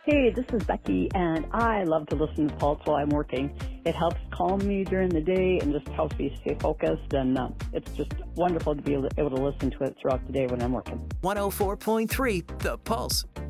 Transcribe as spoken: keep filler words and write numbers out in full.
Hey, this is Becky, and I love to listen to Pulse while I'm working. It helps calm me during the day and just helps me stay focused, and uh, it's just wonderful to be able to, able to listen to it throughout the day when I'm working. one oh four point three The Pulse.